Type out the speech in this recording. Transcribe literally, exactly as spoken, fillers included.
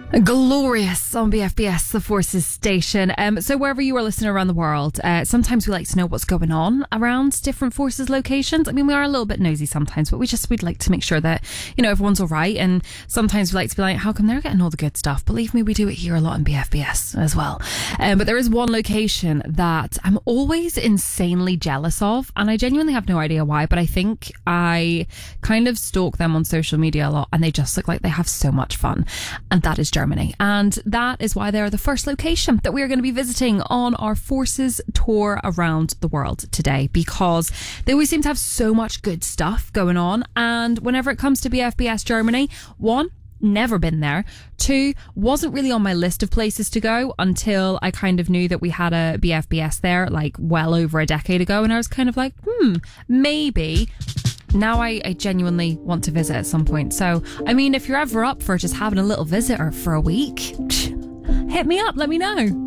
Glorious on B F B S, the Forces station. Um, so wherever you are listening around the world, uh, sometimes we like to know what's going on around different Forces locations. I mean, we are a little bit nosy sometimes, but we just, we'd like to make sure that, you know, everyone's all right. And sometimes we like to be like, how come they're getting all the good stuff? Believe me, we do it here a lot in B F B S as well. Um, but there is one location that I'm always insanely jealous of, and I genuinely have no idea why, but I think I kind of stalk them on social media a lot, and they just look like they have so much fun. And that is Germany. And that is why they're the first location that we are going to be visiting on our Forces tour around the world today, because they always seem to have so much good stuff going on. And whenever it comes to B F B S Germany, one, never been there. Two, wasn't really on my list of places to go until I kind of knew that we had a B F B S there like well over a decade ago. And I was kind of like, hmm, maybe. Now I, I genuinely want to visit at some point. So, I mean, if you're ever up for just having a little visit or for a week, hit me up, let me know.